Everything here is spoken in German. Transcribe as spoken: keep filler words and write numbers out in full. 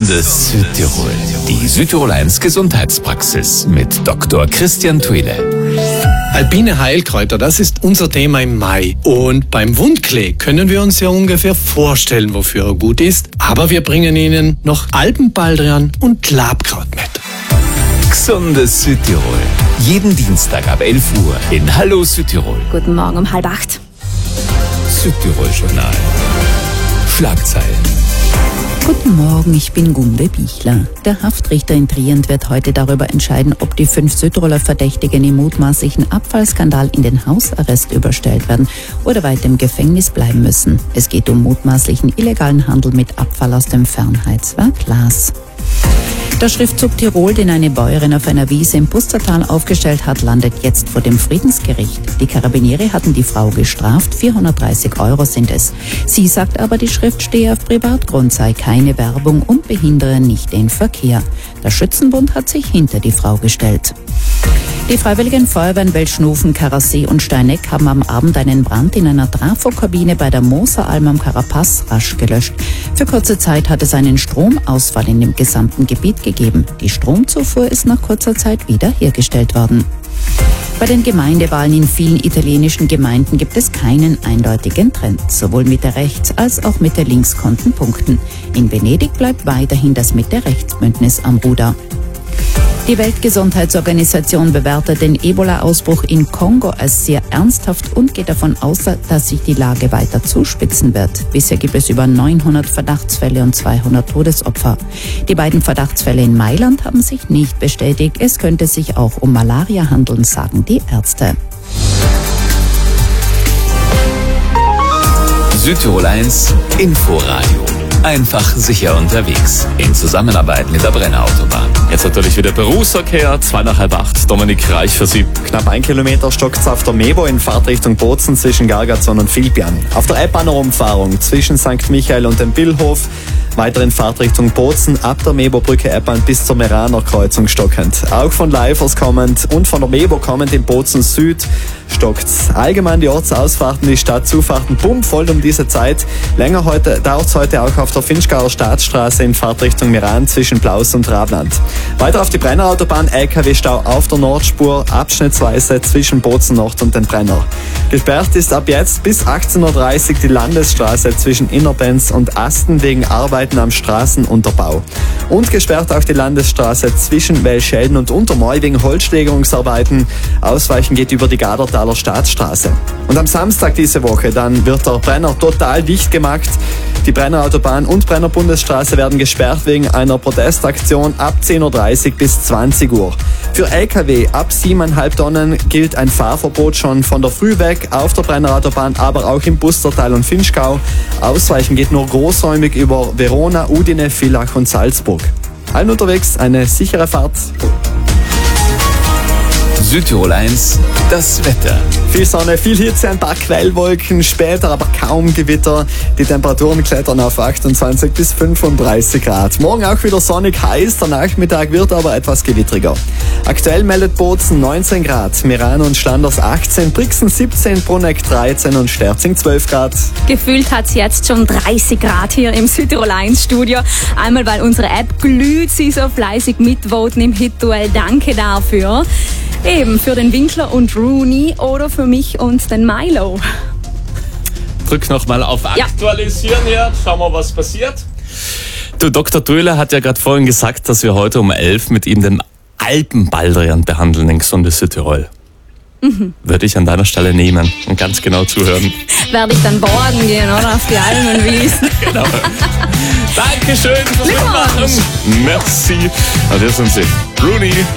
Gesunde Südtirol. Die Südtirol eins Gesundheitspraxis mit Doktor Christian Thuile. Alpine Heilkräuter, das ist unser Thema im Mai. Und beim Wundklee können wir uns ja ungefähr vorstellen, wofür er gut ist. Aber wir bringen Ihnen noch Alpenbaldrian und Labkraut mit. Gesundes Südtirol. Jeden Dienstag ab elf Uhr in Hallo Südtirol. Guten Morgen um halb acht. Südtirol-Journal. Schlagzeilen. Guten Morgen, ich bin Gunde Bichler. Der Haftrichter in Trient wird heute darüber entscheiden, ob die fünf Südtiroler Verdächtigen im mutmaßlichen Abfallskandal in den Hausarrest überstellt werden oder weiter im Gefängnis bleiben müssen. Es geht um mutmaßlichen illegalen Handel mit Abfall aus dem Fernheitswerk Glas. Der Schriftzug Tirol, den eine Bäuerin auf einer Wiese im Pustertal aufgestellt hat, landet jetzt vor dem Friedensgericht. Die Karabiniere hatten die Frau gestraft, vierhundertdreißig Euro sind es. Sie sagt aber, die Schrift stehe auf Privatgrund, sei keine Werbung und behindere nicht den Verkehr. Der Schützenbund hat sich hinter die Frau gestellt. Die Freiwilligen Feuerwehren Welschnofen, Karasee und Steineck haben am Abend einen Brand in einer Trafokabine bei der Moseralm am Karapaz rasch gelöscht. Für kurze Zeit hat es einen Stromausfall in dem gesamten Gebiet gegeben. Die Stromzufuhr ist nach kurzer Zeit wieder hergestellt worden. Bei den Gemeindewahlen in vielen italienischen Gemeinden gibt es keinen eindeutigen Trend. Sowohl Mitte rechts als auch Mitte links konnten punkten. In Venedig bleibt weiterhin das Mitte Rechtsbündnis am Ruder. Die Weltgesundheitsorganisation bewertet den Ebola-Ausbruch in Kongo als sehr ernsthaft und geht davon aus, dass sich die Lage weiter zuspitzen wird. Bisher gibt es über neunhundert Verdachtsfälle und zweihundert Todesopfer. Die beiden Verdachtsfälle in Mailand haben sich nicht bestätigt. Es könnte sich auch um Malaria handeln, sagen die Ärzte. Südtirol eins Inforadio. Einfach sicher unterwegs. In Zusammenarbeit mit der Brenner Autobahn. Jetzt natürlich wieder Berufsverkehr, zwei nach halb acht. Dominik Reich für Sie. Knapp ein Kilometer stockt's auf der Mebo in Fahrtrichtung Bozen zwischen Gargatzon und Vilpian. Auf der Eppaner Umfahrung zwischen Sankt Michael und dem Billhof. Weiter in Fahrtrichtung Bozen ab der Mebo-Brücke Eppan bis zur Meraner Kreuzung stockend. Auch von Leifers kommend und von der Mebo kommend in Bozen Süd stockt's. Allgemein die Ortsausfahrten, die Stadtzufahrten pumpvoll um diese Zeit. Länger heute dauert's heute auch auf der Finchgauer Staatsstraße in Fahrtrichtung Meran zwischen Plaus und Rabland. Weiter auf die Brenner Autobahn, L K W-Stau auf der Nordspur, abschnittsweise zwischen Bozen Nord und den Brenner. Gesperrt ist ab jetzt bis achtzehn Uhr dreißig die Landesstraße zwischen Innerbenz und Asten wegen Arbeiten am Straßenunterbau. Und gesperrt auch die Landesstraße zwischen Welschelden und Untermoy wegen Holzschlägerungsarbeiten. Ausweichen geht über die Gadertaler Staatsstraße. Und am Samstag diese Woche, dann wird der Brenner total dicht gemacht. Die Brenner Autobahn und Brenner Bundesstraße werden gesperrt wegen einer Protestaktion ab zehn Uhr dreißig bis zwanzig Uhr. Für L K W ab siebeneinhalb Tonnen gilt ein Fahrverbot schon von der Früh weg auf der Brenner Autobahn, aber auch im Pustertal und Finchgau. Ausweichen geht nur großräumig über Verona, Udine, Villach und Salzburg. Allen unterwegs eine sichere Fahrt. Südtirol eins, das Wetter. Viel Sonne, viel Hitze, ein paar Quellwolken, später aber kaum Gewitter. Die Temperaturen klettern auf achtundzwanzig bis fünfunddreißig Grad. Morgen auch wieder sonnig heiß, der Nachmittag wird aber etwas gewittriger. Aktuell meldet Bozen neunzehn Grad, Meran und Schlanders achtzehn, Brixen siebzehn, Bruneck dreizehn und Sterzing zwölf Grad. Gefühlt hat es jetzt schon dreißig Grad hier im Südtirol eins Studio. Einmal, weil unsere App glüht, Sie so fleißig mitvoten im Hit-Duell. Danke dafür. Eben für den Winkler und Rooney oder für mich und den Milo. Drück nochmal auf Aktualisieren hier. Schauen wir, was passiert. Du, Doktor Thuile hat ja gerade vorhin gesagt, dass wir heute um elf mit ihm den Alpenbaldrian behandeln in Gesundes Südtirol. Mhm. Würde ich an deiner Stelle nehmen und ganz genau zuhören. Werde ich dann borgen gehen, oder? Auf die Almenwiesen. Genau. Dankeschön fürs Mitmachen. Merci. Und hier sind sie. Rooney.